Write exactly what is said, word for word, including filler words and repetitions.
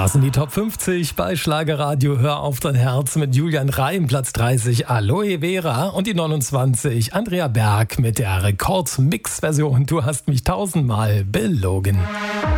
Das sind die Top fünfzig bei Schlagerradio Hör auf dein Herz mit Julian Reim, Platz dreißig Aloe Vera und die neunundzwanzig Andrea Berg mit der Rekord-Mix-Version Du hast mich tausendmal belogen.